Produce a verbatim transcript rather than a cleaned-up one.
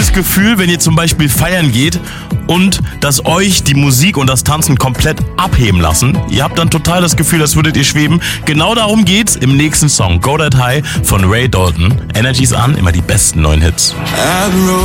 dieses Gefühl, wenn ihr zum Beispiel feiern geht und dass euch die Musik und das Tanzen komplett abheben lassen. Ihr habt dann total das Gefühl, als würdet ihr schweben. Genau darum geht's im nächsten Song. Go That High von Ray Dalton. Energy's an, immer die besten neuen Hits.